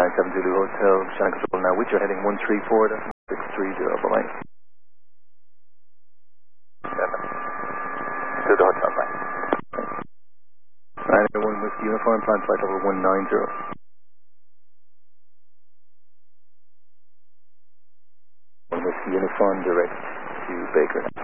97 Zulu Hotel, Shannon Control now with your heading 134.630, bye-bye. 7. To the hotel, bye. 901 Whiskey Uniform, plan flight level 190. Whiskey Uniform, direct to Baker.